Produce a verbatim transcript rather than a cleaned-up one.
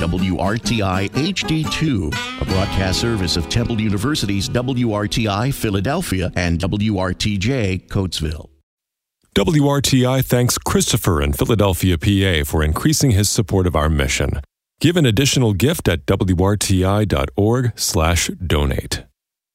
W R T I H D two, a broadcast service of Temple University's W R T I Philadelphia and W R T J Coatesville. W R T I thanks Christopher in Philadelphia, P A for increasing his support of our mission. Give an additional gift at W R T I dot org slash donate.